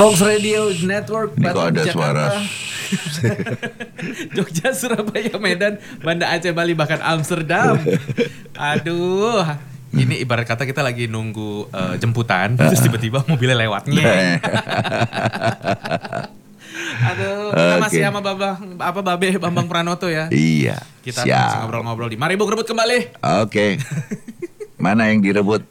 Fox Radio Network. Ini kok ada suara. Jogja, Surabaya, Medan, Banda Aceh, Bali, bahkan Amsterdam. Aduh, ini ibarat kata kita lagi nunggu jemputan, terus tiba-tiba mobilnya lewatnya. Aduh, kita masih sama Babe Bambang Pranoto ya. Iya. Kita masih ngobrol-ngobrol di Mari Buk Rebut kembali. Oke. Mana yang direbut?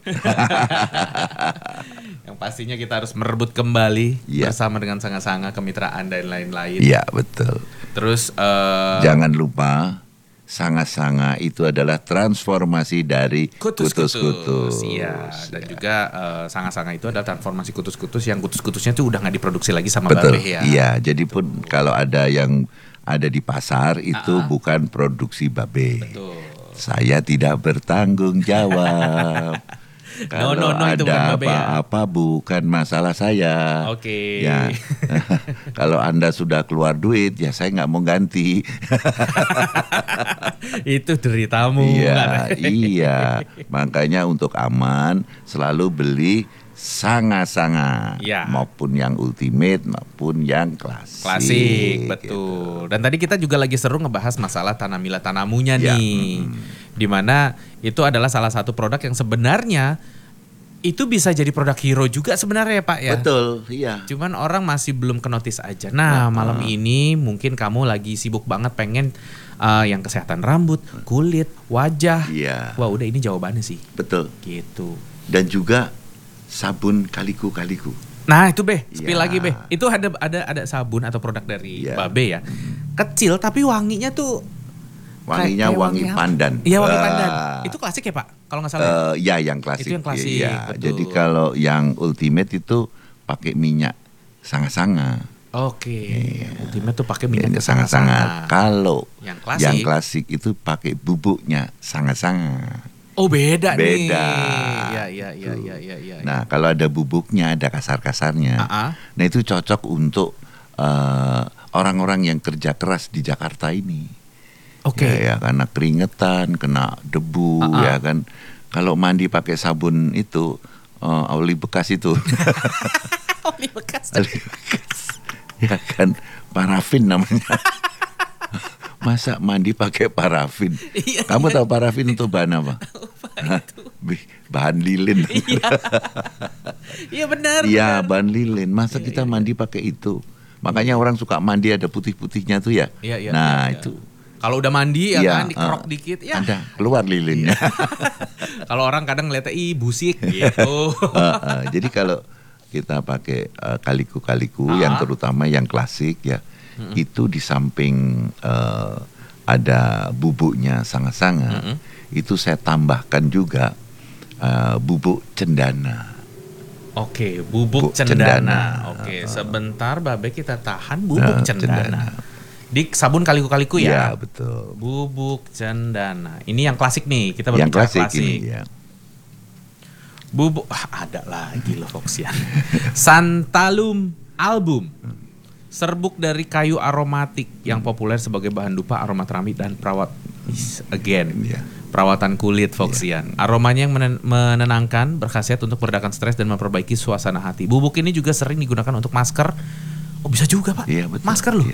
Yang pastinya kita harus merebut kembali bersama dengan sanga-sanga, kemitraan dan lain-lain. Iya, betul. Terus jangan lupa sanga-sanga itu adalah transformasi dari kutus-kutus. Iya, dan juga sanga-sanga itu adalah transformasi kutus-kutus yang kutus-kutusnya tuh udah nggak diproduksi lagi sama Betul. Babe ya. Iya, jadi pun kalau ada yang ada di pasar itu bukan produksi Babe. Betul. Saya tidak bertanggung jawab. Kalau ada apa-apa bukan masalah saya. Oke. Ya. Kalau Anda sudah keluar duit, ya saya nggak mau ganti. Itu deritamu. Iya. Makanya untuk aman selalu beli sanga-sanga, maupun yang ultimate maupun yang klasik. Klasik, betul. Gitu. Dan tadi kita juga lagi seru ngebahas masalah tanamila tanamunya nih. Dimana itu adalah salah satu produk yang sebenarnya itu bisa jadi produk hero juga sebenarnya Pak ya. Betul, iya. Cuman orang masih belum kenotis aja. Nah malam ini mungkin kamu lagi sibuk banget pengen yang kesehatan rambut, kulit, wajah. Iya. Wah udah ini jawabannya sih. Betul. Gitu. Dan juga sabun kaliku-kaliku. Nah itu spill lagi Itu ada sabun atau produk dari Babe ya. Kecil tapi wanginya tuh wanginya wangi pandan. Iya wangi pandan. Itu klasik ya Pak? Kalau nggak salah. Ya yang klasik. Itu yang klasik. Ya, jadi kalau yang ultimate itu pakai minyak sanga-sanga. Oke. Ultimate tuh pakai minyak sanga-sanga. Kalau yang klasik itu pakai bubuknya sanga-sanga. Oh beda nih. Iya. Nah kalau ada bubuknya, ada kasar-kasarnya. Nah itu cocok untuk orang-orang yang kerja keras di Jakarta ini. Oke. Ya karena keringetan, kena debu, ya kan. Kalau mandi pakai sabun itu oli bekas itu. Oli bekas. Ya kan, parafin namanya. Masa mandi pakai parafin? Kamu tahu parafin untuk bahan apa? Bahan lilin. Iya benar. Iya bahan lilin. Masa kita mandi pakai itu? Makanya orang suka mandi ada putih-putihnya tuh ya. Nah itu. Kalau udah mandi kan dikerok dikit ya. Ada keluar lilinnya. Kalau orang kadang ngeliatnya busik gitu. Jadi kalau kita pakai kaliku-kaliku yang terutama yang klasik ya. Itu di samping ada bubuknya sanga-sanga, itu saya tambahkan juga bubuk cendana. Oke, bubuk cendana. Oke, sebentar Babe kita tahan bubuk cendana. Di sabun kaliku-kaliku ya? Iya, betul. Bubuk cendana. Ini yang klasik nih, kita berbicara klasik. Ini, ya. Bubuk, ada lagi loh Foxian. Santalum album. Serbuk dari kayu aromatik yang populer sebagai bahan dupa, aromaterapi dan perawatan kulit Foxian. Aromanya yang menenangkan, berkhasiat untuk meredakan stres dan memperbaiki suasana hati. Bubuk ini juga sering digunakan untuk masker. Oh bisa juga Pak? Iya betul. Masker loh? Iya.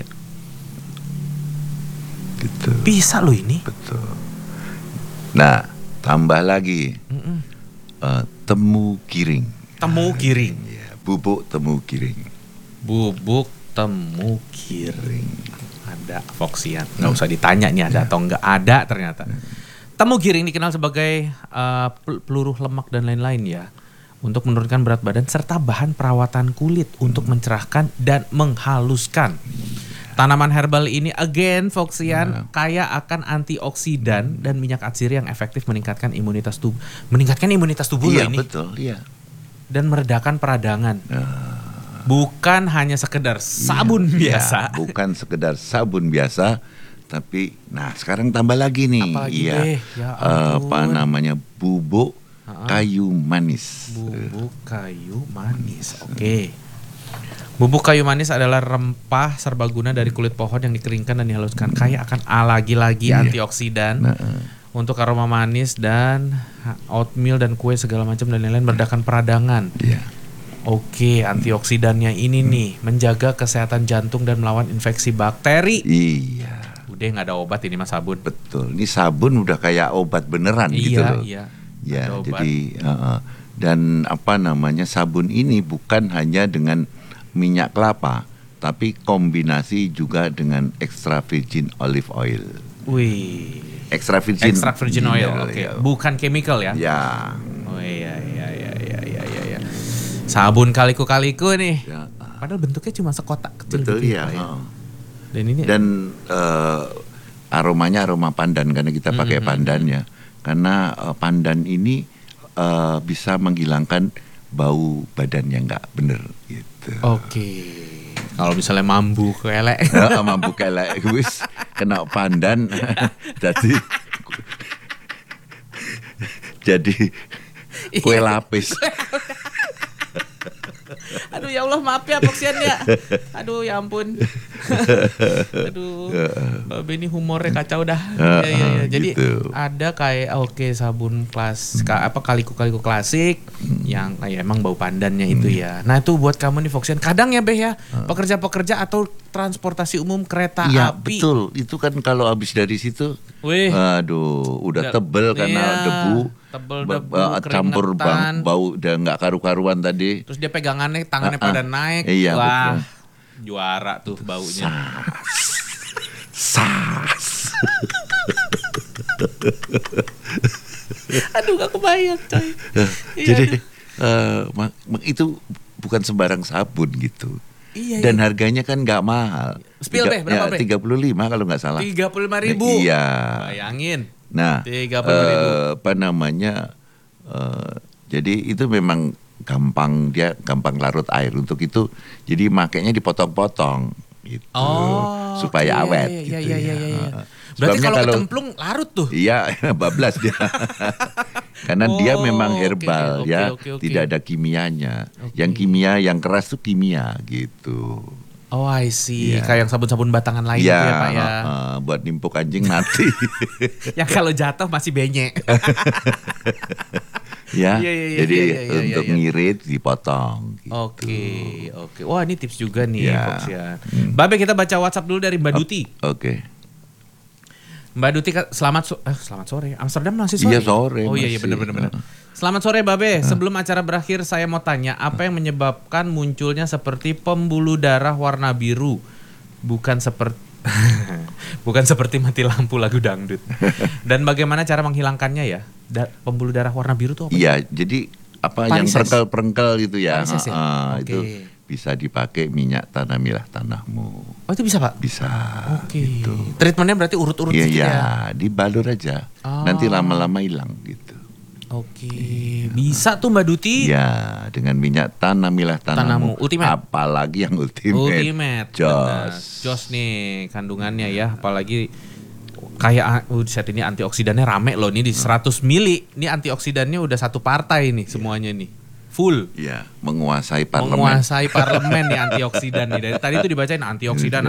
Gitu. Bisa loh ini? Betul. Nah tambah lagi temu giring. Temu giring? Ya, bubuk temu giring. Bubuk temu giring. Ada Foxian. Nggak usah ditanya nih ada atau nggak ada ternyata. Temu giring dikenal sebagai peluruh lemak dan lain-lain ya. Untuk menurunkan berat badan serta bahan perawatan kulit untuk mencerahkan dan menghaluskan. Tanaman herbal ini Foxian kaya akan antioksidan dan minyak atsiri yang efektif meningkatkan imunitas tubuh. Meningkatkan imunitas tubuh loh ini. Iya betul, iya. Dan meredakan peradangan. Bukan hanya sekedar sabun biasa. Bukan sekedar sabun biasa, tapi sekarang tambah lagi nih. Apa namanya? Bubuk kayu manis. Bubuk kayu manis. Oke. Bubuk kayu manis adalah rempah serbaguna dari kulit pohon yang dikeringkan dan dihaluskan. Kaya akan lagi-lagi antioksidan. Untuk aroma manis dan oatmeal dan kue segala macam dan lain-lain meredakan peradangan. Oke, antioksidannya ini nih menjaga kesehatan jantung dan melawan infeksi bakteri. Iya. Udah nggak ada obat ini mas sabun. Betul. Ini sabun udah kayak obat beneran gitu loh. Iya. Ya, jadi dan sabun ini bukan hanya dengan minyak kelapa, tapi kombinasi juga dengan extra virgin olive oil. Wih. Extra virgin oil. Oke. Ya. Bukan chemical ya? Ya. Oh iya. Sabun kaliku-kaliku nih. Ya. Padahal bentuknya cuma sekotak kecil. Betul gitu, ya. Dan aromanya aroma pandan karena kita pakai pandan ya. Karena pandan ini bisa menghilangkan bau badan yang nggak bener gitu. Oke. Kalau misalnya mambu kelek. Mambu kelek wis kena pandan jadi kue lapis. Aduh ya Allah, maaf ya Foxian ya. Aduh ya ampun. Aduh. Mbak Beni humornya kacau dah. Ya. Jadi gitu. Ada kayak sabun kaliku klasik yang emang bau pandannya itu ya. Nah, itu buat kamu nih Foxian. Kadang ya Beh ya, pekerja-pekerja atau transportasi umum kereta api. Iya, betul. Itu kan kalau habis dari situ udah tebel karena debu. Campur bau udah nggak karu-karuan tadi. Terus dia pegangannya tangannya pada naik. Iya, wah, betul. Juara tuh baunya. Sas. Aduh, gak kebayang coy. Jadi itu bukan sembarang sabun gitu. Iya, dan harganya kan nggak mahal. Spill Beh, berapa Beh? 35 kalau nggak salah. 35.000. Iya. Bayangin. Nah, 35.000. Jadi itu memang gampang larut air. Untuk itu jadi makainya dipotong-potong gitu supaya awet gitu. Iya. Berarti kalau kecemplung larut tuh. Iya, bablas dia. Karena dia memang herbal tidak ada kimianya. Yang yang keras tuh kimia gitu. Oh, I see. Kayak yang sabun-sabun batangan lain ya Pak ya. Buat nimpuk anjing mati. Yang kalau jatuh masih benyek. Jadi untuk ngirit dipotong. Gitu. Oke. Wah, ini tips juga nih, Foxian. Babe, kita baca WhatsApp dulu dari Mbak Duti. Oke. Mbak Duti, selamat sore. Amsterdam masih sore. Iya, sore. Oh iya, benar. Selamat sore Babe. Sebelum acara berakhir saya mau tanya, apa yang menyebabkan munculnya seperti pembuluh darah warna biru? Bukan seperti mati lampu lagu dangdut. Dan bagaimana cara menghilangkannya ya? Pembuluh darah warna biru tuh apa? Iya, jadi yang perengkel-perengkel gitu ya. Itu bisa dipakai minyak tanamilah tanahmu. Oh, itu bisa Pak? Bisa. Oke. Gitu. Treatmentnya berarti urut-urut gitu ya? Iya, dibalur aja. Nanti lama-lama hilang gitu. Oke. Bisa tuh Mbak Duti? Ya, dengan minyak tanamilah tanahmu. Ultimate. Apalagi yang ultimate. Jos nih kandungannya ya, apalagi kayak set ini antioksidannya rame loh, ini di 100 mili. Ini antioksidannya udah satu partai nih semuanya nih. Full. Iya, menguasai parlemen nih antioksidan nih. Dari tadi tuh dibacain antioksidan.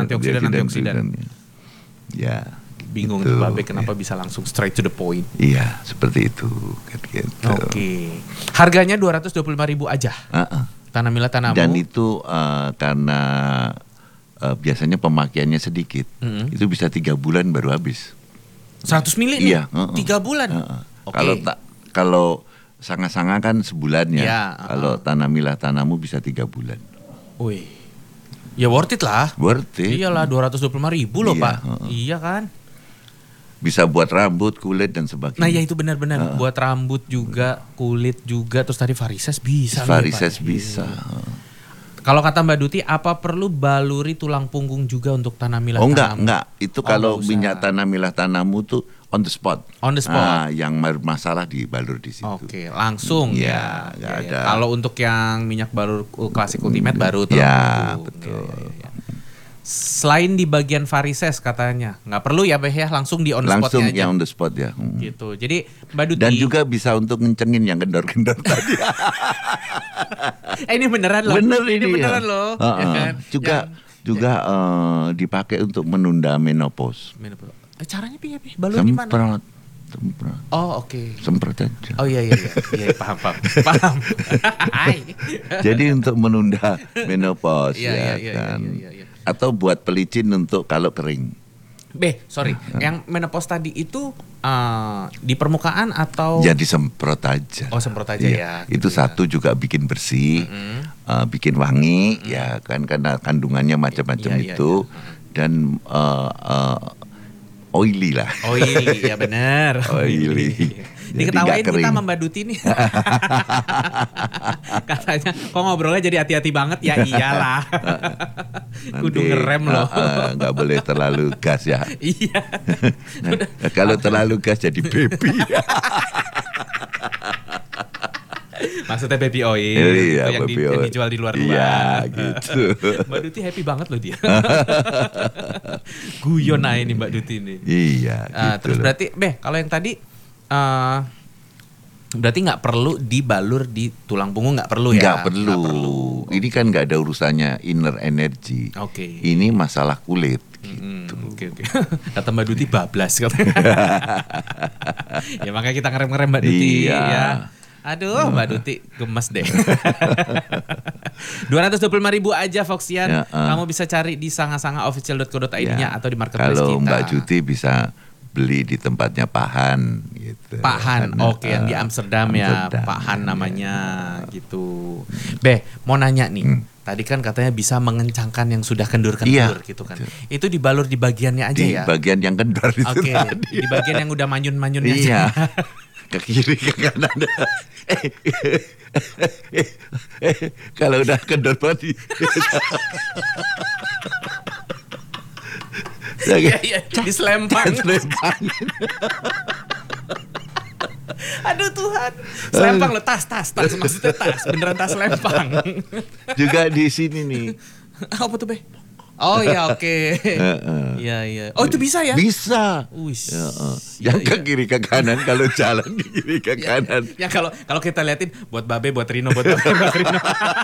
Ya. Bingung tuh Babe kenapa bisa langsung straight to the point. Iya, seperti itu. Gitu. Oke. Harganya 225.000 aja. Tanamilah tanahmu. Dan itu karena biasanya pemakaiannya sedikit. Itu bisa 3 bulan baru habis. 100 mili nih? Iya. 3 bulan? Okay. Kalau sanga-sanga kan sebulan ya. Kalau tanamilah tanahmu bisa 3 bulan. Wih. Ya worth it lah. Worth it. Iyalah 225.000 loh Pak. Iya kan. Bisa buat rambut, kulit dan sebagainya. Nah ya itu benar-benar buat rambut juga, kulit juga, terus tadi varises bisa. Varises bisa. Kalau kata Mbak Duti, apa perlu baluri tulang punggung juga untuk tanamilah tanahmu? Enggak. Itu kalau minyak tanamilah tanahmu tuh on the spot. Yang masalah dibalur di situ. Oke, langsung ya. Nggak ada. Kalau untuk yang minyak balur klasik ultimate baru tulang punggung. Betul. Ya. Selain di bagian varises katanya, nggak perlu ya Beh ya, langsung di on the spot aja. Langsung on the spot ya. Gitu. Jadi Mbak Duti. Dan juga bisa untuk ngencengin yang kendor-kendor tadi. Ini beneran loh. Ini beneran loh. Ya kan? Juga dipakai untuk menunda menopause. Caranya piye? Balur di mana? Semprot. Oh oke. Semprot aja. Oh iya paham. Jadi untuk menunda menopause kan. Iya. Atau buat pelicin untuk kalau kering. Sorry, yang menopause tadi itu di permukaan atau? Ya disemprot aja. Oh semprot aja ya. Itu satu juga bikin bersih, bikin wangi, ya kan karena kandungannya macam-macam itu. Dan oily lah. Oily, ya benar. Oily. Diketawain kita sama Mbak Duti nih. Katanya, kok ngobrolnya jadi hati-hati banget? Ya iyalah. Kudu ngerem loh. Nggak boleh terlalu gas ya. Iya. Kalau terlalu gas jadi baby. Maksudnya baby oil, iya, yang dijual di luar-luar. Iya, gitu. Mbak Duti happy banget loh dia. Guyon aja nih Mbak Duti ini. Iya. Gitu terus loh. berarti, kalau yang tadi, berarti nggak perlu dibalur di tulang punggung, nggak perlu ya? Nggak perlu. Ini kan nggak ada urusannya inner energy. Oke. Ini masalah kulit. Gitu. Oke. Kata Mbak Duti bablas katanya. Ya makanya kita ngerem-ngerem Mbak Duti. Iya. Ya. Aduh, Mbak Duti gemes deh. 225.000 aja Foxian. Ya, Kamu bisa cari di sanga-sanga.official.co.id-nya atau di marketplace kalau kita. Mbak Duti bisa beli di tempatnya Pak Han gitu. Pak Han, yang di Amsterdam ya, Pak Han namanya gitu. Mau nanya nih. Tadi kan katanya bisa mengencangkan yang sudah kendur-kendur gitu kan. Betul. Itu dibalur di bagiannya aja ya? Di bagian yang kendor itu tadi. Di bagian yang udah manyun-manyunnya iya. aja. Ke kiri ke kanan. Kalau udah kendor banget. Iya, diselempang. Aduh Tuhan, selempang lo tas maksudnya tas, beneran tas selempang. Juga di sini nih. Apa tuh Oh ya oke. Iya. Oh itu bisa ya? Bisa. Yang ke kiri ke kanan kalau jalan di kiri ke kanan. Ya kalau kita liatin buat Babe, buat Rino, buat Rino.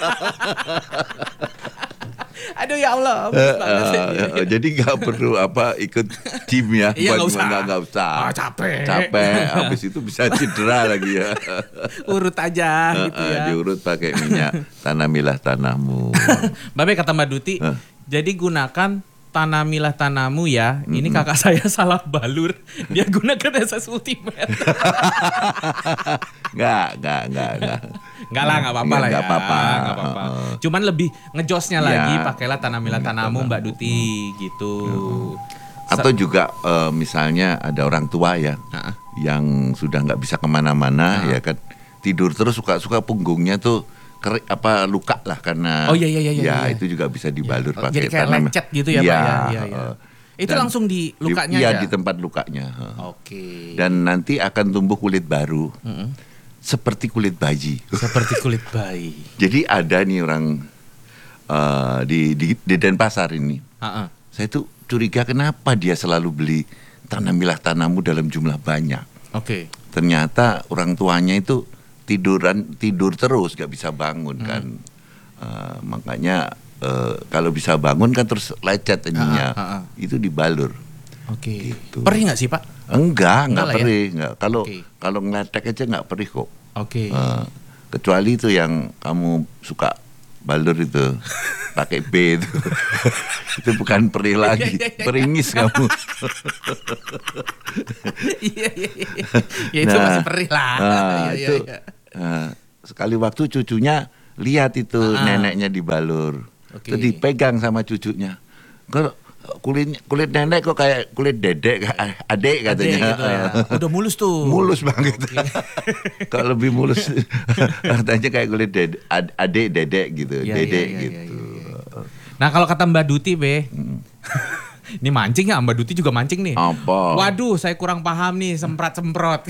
Aduh ya Allah. Jadi nggak perlu ikut gym ya. Iya nggak usah. Capek. Habis itu bisa cedera lagi ya. Urut aja gitu ya. Diurut pakai minyak tanamilah tanahmu. Babe kata Mbak Duti. Jadi gunakan tanamilah tanahmu ya. Ini kakak saya salah balur. Dia gunakan SS Ultimate. Enggak lah, enggak apa-apa lah ya. Enggak apa-apa. Cuman lebih ngejosnya lagi pakailah tanamilah tanahmu Mbak Duti gitu. Atau juga misalnya ada orang tua ya yang sudah nggak bisa kemana-mana ya kan, tidur terus suka punggungnya tuh luka lah karena itu juga bisa dibalur pakai jadi kayak lecet gitu ya Pak ya. Itu langsung di lukanya aja? Di tempat lukanya. Oke. Dan nanti akan tumbuh kulit baru. Seperti kulit bayi. Seperti kulit bayi. Jadi ada nih orang di Denpasar ini. Saya tuh curiga kenapa dia selalu beli tanamilah tanahmu dalam jumlah banyak. Oke. Ternyata orang tuanya itu tidur terus gak bisa bangun kan. Makanya kalau bisa bangun kan terus lecet ininya. Itu dibalur. Oke. Gitu. Perih nggak sih Pak? Enggak perih. Ya? Kalau ngeletek aja nggak perih kok. Oke. Kecuali itu yang kamu suka balur itu pakai B itu. Itu bukan perih lagi, peringis kamu. Iya. Ya itu masih perih lah. Sekali waktu cucunya lihat itu neneknya dibalur. Terus dipegang sama cucunya. Kulit nenek kok kayak kulit dedek, adik katanya. Gitu ya. Udah mulus tuh. Mulus banget. Kalau lebih mulus katanya kayak kulit adik dedek gitu, dedek gitu. Nah kalau kata Mbak Duti ini mancing ya, Mbak Duti juga mancing nih. Apa? Waduh, saya kurang paham nih semprot.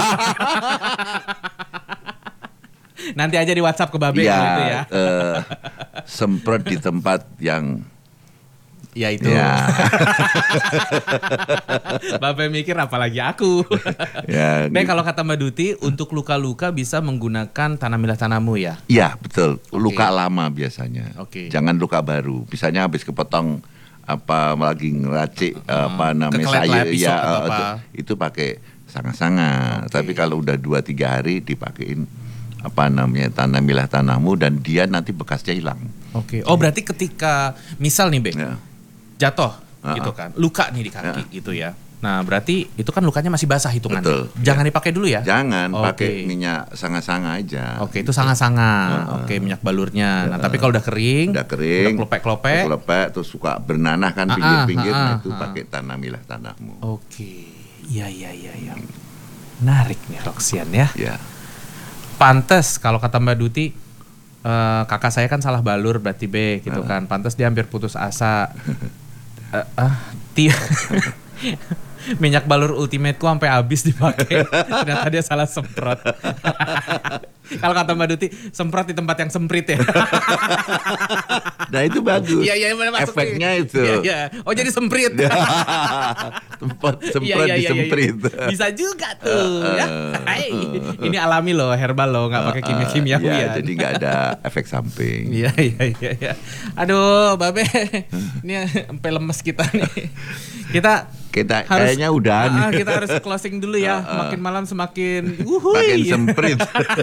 Nanti aja di WhatsApp ke Babe gitu ya. Semprot di tempat yang ya itu. Babe mikir apalagi aku. Kalau kata Mbak Duti untuk luka-luka bisa menggunakan tanamilah tanahmu ya? Iya betul. Luka lama biasanya. Jangan luka baru. Misalnya habis kepotong lagi ngeracik sayur ya itu pakai sangat-sangat. Tapi kalau udah 2-3 hari dipakein apa namanya tanamilah tanahmu dan dia nanti bekasnya hilang. Oke. Oh berarti ketika misal nih Bek, jatuh gitu kan, luka nih di kaki gitu ya. Nah berarti itu kan lukanya masih basah hitungannya. Betul. Jangan dipakai dulu ya. Jangan pakai minyak sanga-sanga aja. Oke itu sanga-sanga. Oke minyak balurnya. Nah tapi kalau udah kering, udah klopek-klopek, terus suka bernanah kan pinggir-pinggir, itu pakai tanamilah tanahmu. Oke. Iya. Menarik nih Roxian ya. Ya. Pantes kalau kata Mbak Duti, kakak saya kan salah balur berarti B gitu kan. Pantes dia hampir putus asa. Minyak balur ultimateku sampai habis dipakai. Ternyata dia salah semprot. Kalau kata Mbak Duti, semprot di tempat yang semprit ya. Nah itu bagus. Iya, efeknya itu. Iya. Oh jadi semprit. Tempat semprot disemprit. Bisa juga tuh. Ya. Hai. Ini alami loh, herbal loh, nggak pakai kimia-kimia. Iya, jadi nggak ada efek samping. Iya. Aduh, Babe, ini sampai lemes kita nih. Kita harus, kayaknya udah. Kita harus closing dulu ya. Makin malam semakin makin semprit.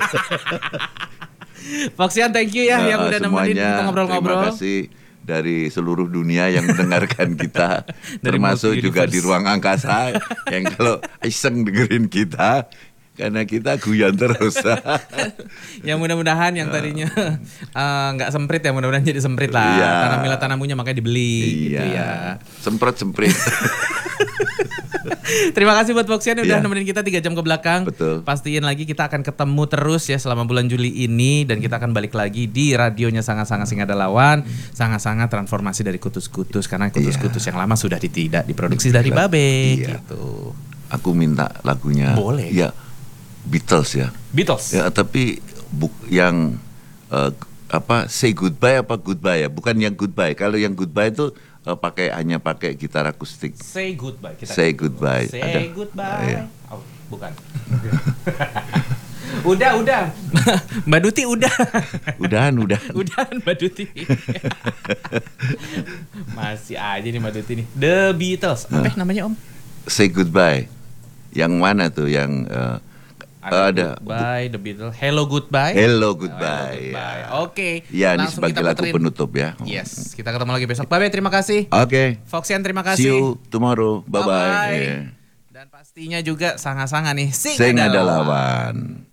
Foxian, thank you ya yang udah nemenin kita ngobrol-ngobrol. Terima kasih dari seluruh dunia yang mendengarkan kita, termasuk juga di ruang angkasa yang kalau iseng dengerin kita. Karena kita guyon terus. Yang mudah-mudahan yang tadinya nggak semprit ya, mudah-mudahan jadi semprit lah. Iya. Tanamilah tanahmunya makanya dibeli gitu ya. Semprot. Terima kasih buat Foxian yang udah nemenin kita 3 jam ke belakang. Betul. Pastiin lagi kita akan ketemu terus ya selama bulan Juli ini. Dan kita akan balik lagi di radionya Sanga-Sanga Singadelawan. Sanga-Sanga transformasi dari kutus-kutus. Karena kutus-kutus yang lama sudah tidak diproduksi dari Babe gitu. Aku minta lagunya. Boleh. Ya Beatles ya. Beatles. Ya tapi yang say goodbye apa goodbye ya? Bukan yang goodbye. Kalau yang goodbye itu hanya pakai gitar akustik. Say goodbye. Say goodbye. Say goodbye. Ya. Oh, bukan. Udah. Mbak Duti udah. Udahan Mbak Duti. Masih aja nih Mbak Duti nih. The Beatles. Apa namanya Om? Say goodbye. Yang mana tuh yang ada Goodbye, The Beatles. Hello Goodbye. Oke. Ya, ini sebagai lagu penutup ya. Yes, kita ketemu lagi besok. Bye, terima kasih. Oke. Foxian, terima kasih. See you tomorrow. Bye-bye. Dan pastinya juga Sanga-Sanga nih. Singadelawan.